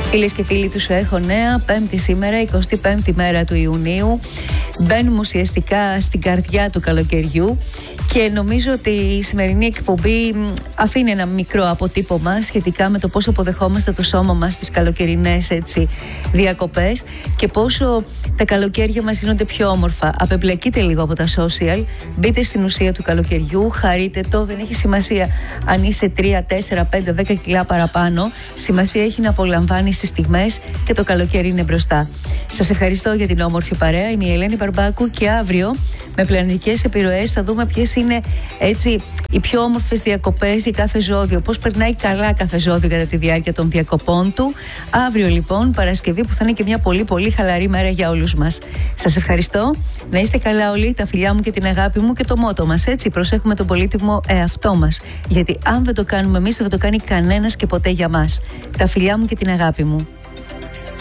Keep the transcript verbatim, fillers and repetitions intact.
Φίλες και φίλοι του Σου Έχω Νέα, Πέμπτη σήμερα, εικοστή πέμπτη μέρα του Ιουνίου. Μπαίνουμε ουσιαστικά στην καρδιά του καλοκαιριού και νομίζω ότι η σημερινή εκπομπή αφήνει ένα μικρό αποτύπωμα σχετικά με το πόσο αποδεχόμαστε το σώμα μας στις καλοκαιρινές έτσι, διακοπές και πόσο τα καλοκαίρια μας γίνονται πιο όμορφα. Απεμπλακείτε λίγο από τα social, μπείτε στην ουσία του καλοκαιριού, χαρείτε το, δεν έχει σημασία αν είσαι τρία, τέσσερα, πέντε, δέκα κιλά παραπάνω. Σημασία έχει να απολαμβάνεις τις στιγμές και το καλοκαίρι είναι μπροστά. Σας ευχαριστώ για την όμορφη παρέα. Είμαι η Ελένη Μπαρμπάκου και αύριο με πλανητικές επιρροές θα δούμε ποιες είναι έτσι οι πιο όμορφες διακοπές για κάθε ζώδιο, πώς περνάει καλά κάθε ζώδιο κατά τη διάρκεια των διακοπών του. Αύριο λοιπόν, Παρασκευή, που θα είναι και μια πολύ πολύ χαλαρή μέρα για όλους μας. Σας ευχαριστώ, να είστε καλά όλοι, τα φιλιά μου και την αγάπη μου και το μότο μας, έτσι, προσέχουμε τον πολύτιμο εαυτό μας, γιατί αν δεν το κάνουμε εμείς δεν θα το κάνει κανένας και ποτέ για μας. Τα φιλιά μου και την αγάπη μου.